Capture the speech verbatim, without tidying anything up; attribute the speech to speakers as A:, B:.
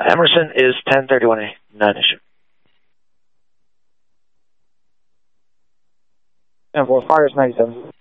A: Emerson is ten thirty-one A, non-issue.
B: And for Fires ninety-seven.